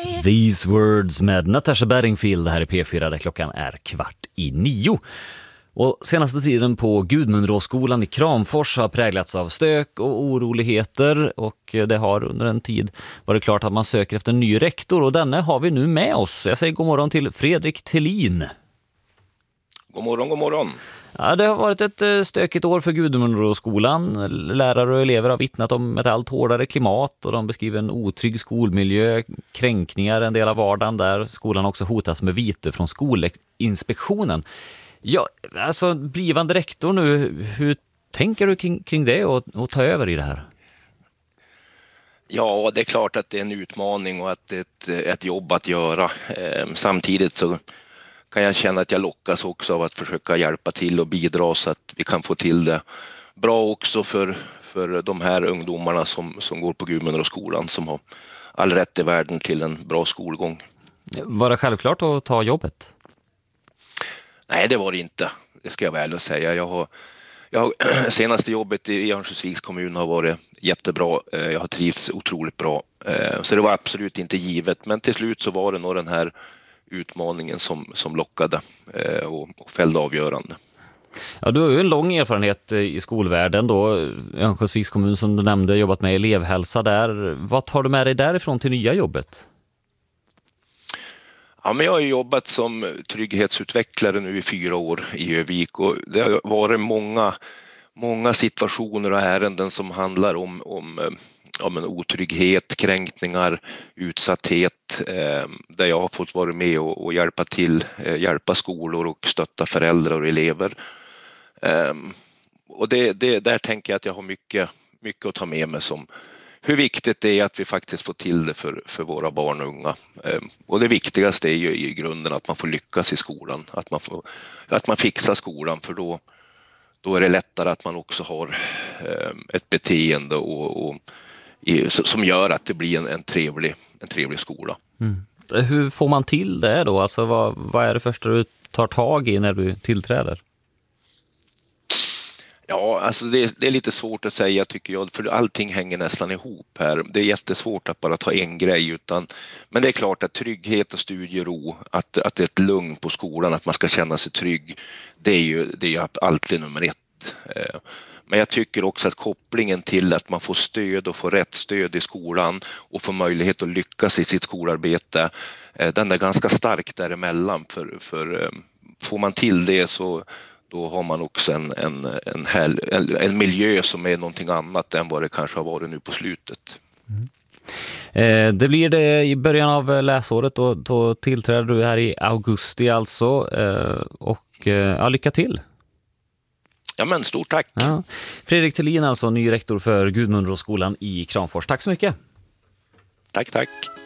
These Words med Natasha Bedingfield här i P4 där klockan är 8:15. Och senaste tiden på Gudmundsråskolan i Kramfors har präglats av stök och oroligheter, och det har under en tid varit klart att man söker efter en ny rektor, och denne har vi nu med oss. Jag säger god morgon till Fredrik Thelin. God morgon, god morgon. Ja, det har varit ett stökigt år för Gudmundsråskolan. Lärare och elever har vittnat om ett allt hårdare klimat, och de beskriver en otrygg skolmiljö, kränkningar en del av vardagen där. Skolan också hotas med vite från Skolinspektionen. Ja, alltså blivande rektor nu, hur tänker du kring det och ta över i det här? Ja, det är klart att det är en utmaning och att det är ett jobb att göra. Samtidigt så kan jag känna att jag lockas också av att försöka hjälpa till och bidra så att vi kan få till det bra också för de här ungdomarna som går på Gudmundsråskolan, som har all rätt i världen till en bra skolgång. Var det självklart att ta jobbet? Nej, det var det inte. Det ska jag väl säga. Jag senaste jobbet i Örnsköldsviks kommun har varit jättebra. Jag har trivts otroligt bra. Så det var absolut inte givet. Men till slut så var det nog den här utmaningen som lockade och fällde avgörande. Ja, du har ju en lång erfarenhet i skolvärlden då. Örnsköldsviks kommun som du nämnde, jobbat med elevhälsa där. Vad tar du med dig därifrån till nya jobbet? Ja, men jag har jobbat som trygghetsutvecklare nu i 4 år i Övik, och det har varit många situationer och ärenden som handlar om en otrygghet, kränkningar, utsatthet, där jag har fått vara med och hjälpa skolor och stötta föräldrar och elever. Och där tänker jag att jag har mycket att ta med mig, som hur viktigt det är att vi faktiskt får till det för våra barn och unga. Och det viktigaste är ju i grunden att man får lyckas i skolan, att man fixar skolan, för då är det lättare att man också har ett beteende som gör att det blir en trevlig skola. Mm. Hur får man till det då? Alltså vad är det första du tar tag i när du tillträder? Ja, alltså det är lite svårt att säga tycker jag, för allting hänger nästan ihop här. Det är jättesvårt att bara ta en grej, men det är klart att trygghet och studiero, att det är ett lugn på skolan, att man ska känna sig trygg, det är ju alltid nummer 1. Men jag tycker också att kopplingen till att man får stöd och får rätt stöd i skolan och får möjlighet att lyckas i sitt skolarbete, den är ganska stark däremellan, för får man till det så då har man också en miljö som är någonting annat än vad det kanske har varit nu på slutet. Det blir det i början av läsåret, då tillträder du här i augusti alltså, och lycka till! Ja, men stort tack! Ja. Fredrik Thelin alltså, ny rektor för Gudmundsråskolan i Kramfors. Tack så mycket! Tack!